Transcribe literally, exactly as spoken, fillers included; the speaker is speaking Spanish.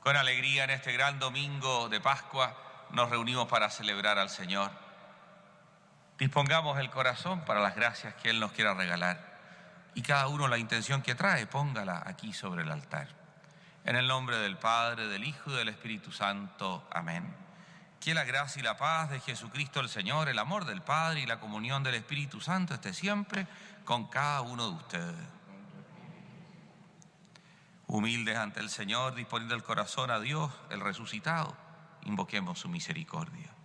Con alegría en este gran domingo de Pascua nos reunimos para celebrar al Señor. Dispongamos el corazón para las gracias que Él nos quiera regalar. Y cada uno la intención que trae, póngala aquí sobre el altar. En el nombre del Padre, del Hijo y del Espíritu Santo. Amén. Que la gracia y la paz de Jesucristo el Señor, el amor del Padre y la comunión del Espíritu Santo esté siempre con cada uno de ustedes. Humildes ante el Señor, disponiendo el corazón a Dios, el resucitado, invoquemos su misericordia.